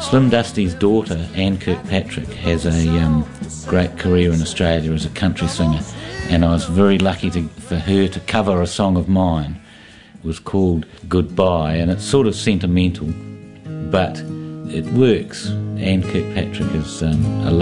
Slim Dusty's daughter, Anne Kirkpatrick, has a great career in Australia as a country singer, and I was very lucky for her to cover a song of mine. It was called Goodbye, and it's sort of sentimental, but it works. Anne Kirkpatrick is a